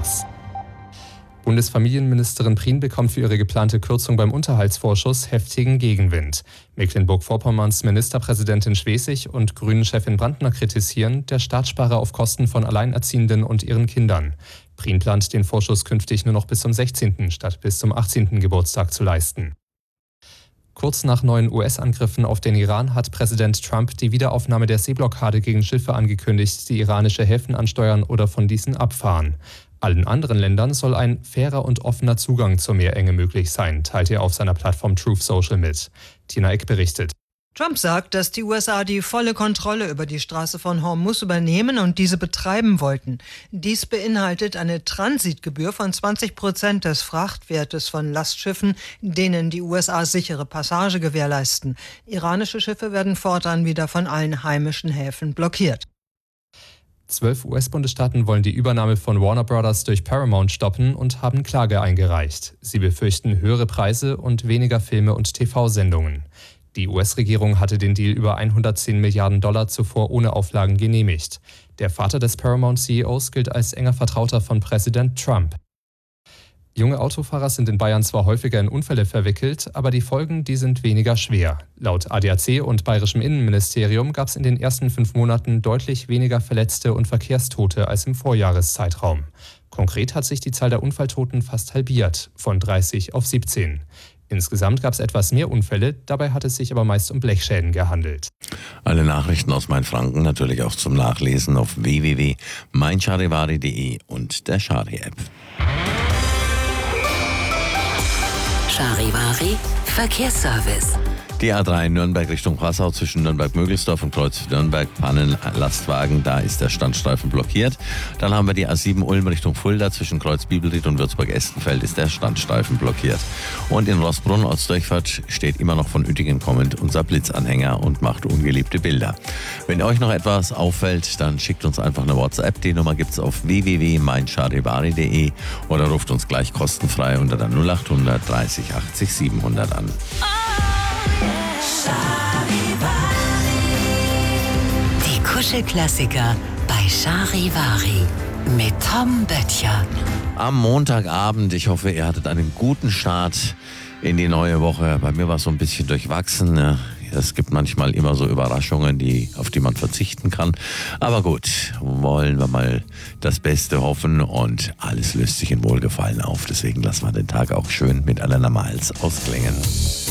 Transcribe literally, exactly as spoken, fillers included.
aus. Bundesfamilienministerin Prien bekommt für ihre geplante Kürzung beim Unterhaltsvorschuss heftigen Gegenwind. Mecklenburg-Vorpommerns Ministerpräsidentin Schwesig und Grünen-Chefin Brandner kritisieren, der Staat spare auf Kosten von Alleinerziehenden und ihren Kindern. Prien plant, den Vorschuss künftig nur noch bis zum sechzehnten statt bis zum achtzehnten Geburtstag zu leisten. Kurz nach neuen U S-Angriffen auf den Iran hat Präsident Trump die Wiederaufnahme der Seeblockade gegen Schiffe angekündigt, die iranische Häfen ansteuern oder von diesen abfahren. Allen anderen Ländern soll ein fairer und offener Zugang zur Meerenge möglich sein, teilte er auf seiner Plattform Truth Social mit. Tina Eck berichtet. Trump sagt, dass die U S A die volle Kontrolle über die Straße von Hormuz übernehmen und diese betreiben wollten. Dies beinhaltet eine Transitgebühr von zwanzig Prozent des Frachtwertes von Lastschiffen, denen die U S A sichere Passage gewährleisten. Iranische Schiffe werden fortan wieder von allen heimischen Häfen blockiert. Zwölf U S-Bundesstaaten wollen die Übernahme von Warner Brothers durch Paramount stoppen und haben Klage eingereicht. Sie befürchten höhere Preise und weniger Filme und T V-Sendungen. Die U S-Regierung hatte den Deal über hundertzehn Milliarden Dollar zuvor ohne Auflagen genehmigt. Der Vater des Paramount-C E Os gilt als enger Vertrauter von Präsident Trump. Junge Autofahrer sind in Bayern zwar häufiger in Unfälle verwickelt, aber die Folgen, die sind weniger schwer. Laut A D A C und Bayerischem Innenministerium gab es in den ersten fünf Monaten deutlich weniger Verletzte und Verkehrstote als im Vorjahreszeitraum. Konkret hat sich die Zahl der Unfalltoten fast halbiert, von dreißig auf siebzehn. Insgesamt gab es etwas mehr Unfälle, dabei hat es sich aber meist um Blechschäden gehandelt. Alle Nachrichten aus Mainfranken natürlich auch zum Nachlesen auf w w w punkt mein charivari punkt de und der Chari-App. Charivari Verkehrsservice. Die A drei Nürnberg Richtung Passau zwischen Nürnberg-Mögelsdorf und Kreuz Nürnberg, Pannen, Lastwagen, da ist der Standstreifen blockiert. Dann haben wir die A sieben Ulm Richtung Fulda, zwischen Kreuz Bibelried und Würzburg-Estenfeld ist der Standstreifen blockiert. Und in Rossbrunn, Ortsdurchfahrt, steht immer noch von Uettingen kommend unser Blitzanhänger und macht ungeliebte Bilder. Wenn euch noch etwas auffällt, dann schickt uns einfach eine WhatsApp. Die Nummer gibt's auf w w w punkt mein charivari punkt de oder ruft uns gleich kostenfrei unter der null acht hundert dreißig achtzig siebenhundert an. Die Kuschelklassiker bei Charivari mit Tom Böttcher. Am Montagabend, ich hoffe, ihr hattet einen guten Start in die neue Woche. Bei mir war es so ein bisschen durchwachsen. Es gibt manchmal immer so Überraschungen, die, auf die man verzichten kann. Aber gut, wollen wir mal das Beste hoffen und alles löst sich in Wohlgefallen auf. Deswegen lassen wir den Tag auch schön mit Alana Miles ausklingen.